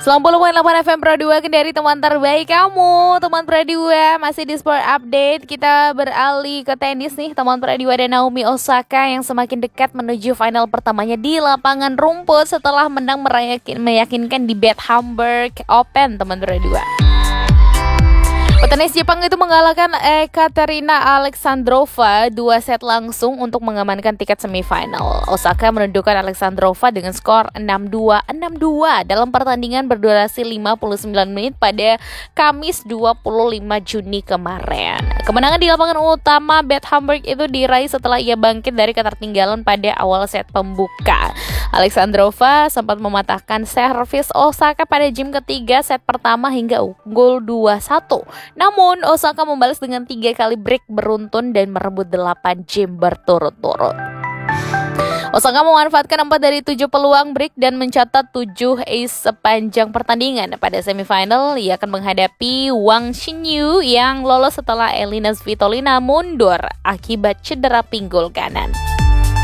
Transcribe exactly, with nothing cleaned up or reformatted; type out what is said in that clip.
sembilan puluh koma delapan F M Pro dua Kendari, teman terbaik kamu. Teman Pro dua masih di Sport Update. Kita beralih ke tenis nih. Teman Pro dua dan Naomi Osaka yang semakin dekat menuju final pertamanya di lapangan rumput setelah menang merayakin, meyakinkan di Bad Hamburg Open. Teman Pro dua, petenis Jepang itu mengalahkan Ekaterina Alexandrova dua set langsung untuk mengamankan tiket semifinal. Osaka menundukkan Alexandrova dengan skor enam dua enam dua dalam pertandingan berdurasi lima puluh sembilan menit pada Kamis dua puluh lima Juni kemarin. Kemenangan di lapangan utama Bad Hamburg itu diraih setelah ia bangkit dari ketertinggalan pada awal set pembuka. Alexandrova sempat mematahkan servis Osaka pada game ketiga set pertama hingga unggul dua satu. Namun Osaka membalas dengan tiga kali break beruntun dan merebut delapan game berturut-turut. Osaka memanfaatkan empat dari tujuh peluang break dan mencatat tujuh ace sepanjang pertandingan. Pada semifinal, ia akan menghadapi Wang Xinyu yang lolos setelah Elina Svitolina mundur akibat cedera pinggul kanan.